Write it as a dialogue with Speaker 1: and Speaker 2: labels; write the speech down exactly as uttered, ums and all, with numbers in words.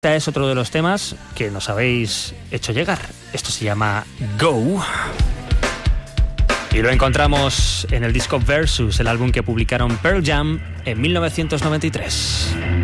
Speaker 1: Este es otro de los temas que nos habéis hecho llegar. Esto se llama Go. Y lo encontramos en el disco Versus, el álbum que publicaron Pearl Jam en mil novecientos noventa y tres.